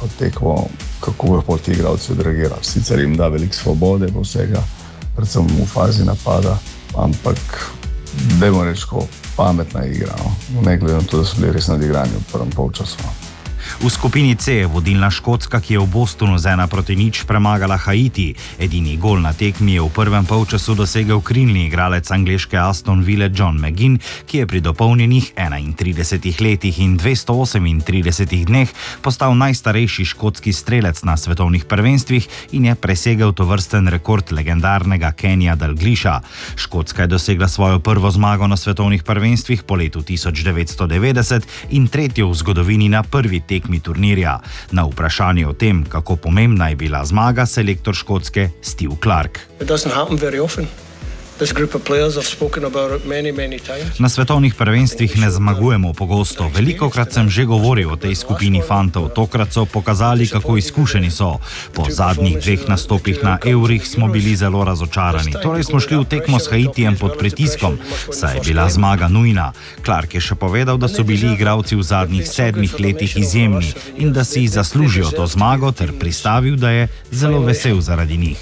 pod tekmo, kako bojo pol ti igralci odreagirali. Sicer jim da veliko svobode po vsega, predvsem v fazi napada, ampak dajmo reči, ko pametna igra, no? Ne glede na to, da so bili res nadigrani v prvem polčasu. V skupini C je vodilna Škotska, ki je v Bostonu z 1-0 premagala Haiti. Edini gol na tekmi je v prvem polčasu dosegel krilni igralec angleške Aston Ville John McGinn, ki je pri dopolnjenih 31 letih in 238 dneh postal najstarejši škotski strelec na svetovnih prvenstvih in je presegel tovrsten rekord legendarnega Kenija Dalglisha. Škotska je dosegla svojo prvo zmago na svetovnih prvenstvih po letu 1990 in tretjo v zgodovini na prvi tekmi turnirja. Na vprašanje o tem, kako pomembna je bila zmaga, selektor Škotske Steve Clarke. Na svetovnih prvenstvih ne zmagujemo pogosto. Velikokrat sem že govoril o tej skupini fantov. Tokrat so pokazali, kako izkušeni so. Po zadnjih 2 nastopih na Eurih smo bili zelo razočarani. Torej smo šli v tekmo s Haitijem pod pritiskom, saj je bila zmaga nujna. Clarke je še povedal, da so bili igralci v zadnjih 7 letih izjemni in da si zaslužijo to zmago, ter pristavil, da je zelo vesel zaradi njih.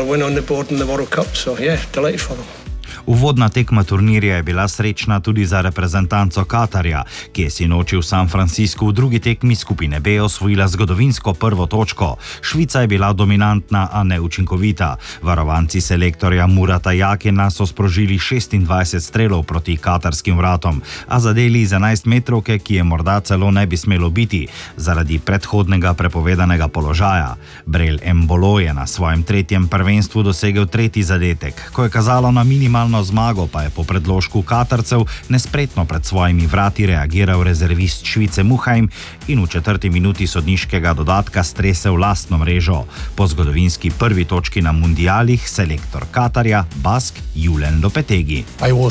Uvodna tekma turnirja je bila srečna tudi za reprezentanco Katarja, ki je sinoči v San Franciscu v drugi tekmi skupine B osvojila zgodovinsko prvo točko. Švica je bila dominantna, a neučinkovita. Varovanci selektorja Murata Jakina so sprožili 26 strelov proti katarskim vratom, a zadeli z 11 metrovke, ki je morda celo ne bi smelo biti, zaradi predhodnega prepovedanega položaja. Brel Embolo je na svojem 3. prvenstvu dosegel 3. zadetek. Ko je kazalo na minimalno zmago, pa je po predložku Katarcev nespretno pred svojimi vrati reagiral rezervist Švice Muheim in v 4. minuti sodniškega dodatka stresel lastno mrežo. Po zgodovinski prvi točki na mundialih selektor Katarja Bask Julen Lopetegi.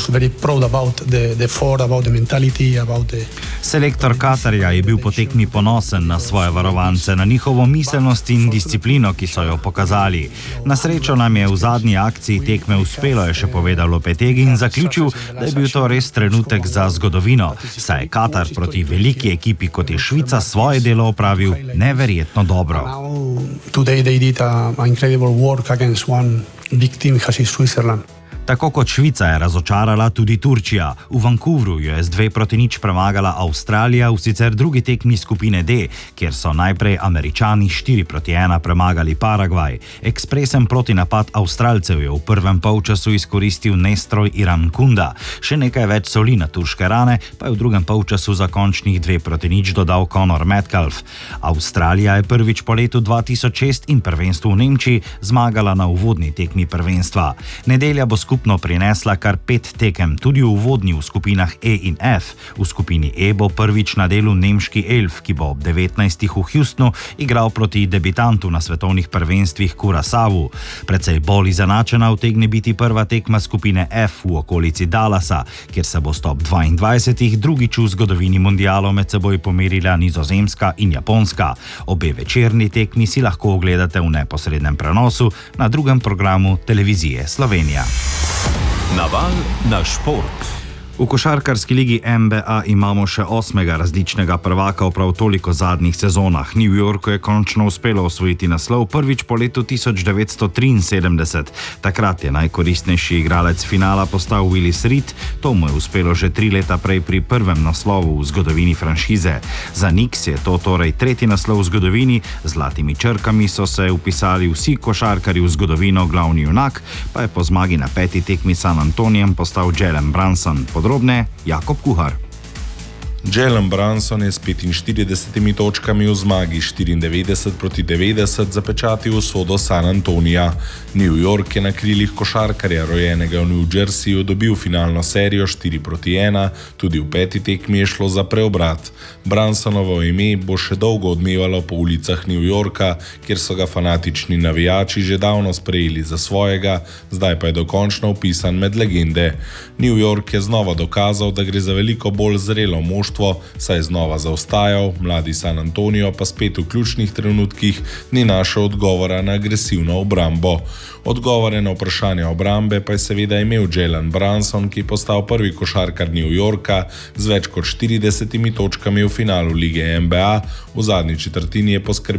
Selektor Katarja je bil po tekmi ponosen na svoje varovance, na njihovo miselnost in disciplino, ki so jo pokazali. Na srečo nam je v zadnji akciji tekme uspelo, je še povedal Lopetegi in zaključil, da je bil to res trenutek za zgodovino, saj je Katar proti veliki ekipi, kot je Švica, svoje delo opravil neverjetno dobro. Tako kot Švica je razočarala tudi Turčija. V Vancouvru jo je z 2-0 premagala Avstralija v sicer drugi tekmi skupine D, kjer so najprej Američani 4-1 premagali Paragvaj. Ekspresen protinapad Avstralcev je v prvem polčasu izkoristil Nestroj Irankunda. Še nekaj več soli na turške rane pa je v drugem polčasu za končnih 2-0 dodal Conor Metcalf. Avstralija je prvič po letu 2006 in prvenstvu v Nemčiji zmagala na uvodni tekmi prvenstva. Nedelja bo skupno prinesla kar 5 tekem, tudi uvodni v skupinah E in F. V skupini E bo prvič na delu nemški Elf, ki bo ob 19. v Houstonu igral proti debitantu na svetovnih prvenstvih Curaçaovu. Precej bolj izenačena utegne biti prva tekma skupine F v okolici Dallasa, kjer se bo ob 22. drugič v zgodovini mundialov med seboj pomerila Nizozemska in Japonska. Obe večerni tekmi si lahko ogledate v neposrednem prenosu na drugem programu Televizije Slovenija. Naval na šport. V košarkarski ligi NBA imamo še 8. različnega prvaka v prav toliko zadnjih sezonah. New Yorku je končno uspelo osvojiti naslov prvič po letu 1973. Takrat je najkoristnejši igralec finala postal Willis Reed, to mu je uspelo že 3 leta prej pri prvem naslovu v zgodovini franšize. Za Knicks je to torej 3. naslov v zgodovini, zlatimi črkami so se vpisali vsi košarkarji v zgodovino, glavni junak pa je po zmagi na 5. tekmi San Antonijem postal Jalen Brunson. Podrobne Jakob Kuhar. Jalen Brunson je s 45 točkami v zmagi 94-90 zapečatil usodo San Antonija. New York je na krilih košarkarja, rojenega v New Jerseyju, dobil finalno serijo 4-1, tudi v 5. tekmi je šlo za preobrat. Brunsonovo ime bo še dolgo odmevalo po ulicah New Yorka, kjer so ga fanatični navijači že davno sprejeli za svojega, zdaj pa je dokončno vpisan med legende. New York je znova dokazal, da gre za veliko bolj zrelo moštvo, saj je znova zaostajal, mladi San Antonio pa spet v ključnih trenutkih ni našel odgovora na agresivno obrambo. Odgovore na vprašanje obrambe pa je seveda imel Jalen Brunson, ki je postal prvi košarkar New Yorka z več kot 40 točkami v finalu lige NBA, v zadnji četrtini je poskrbel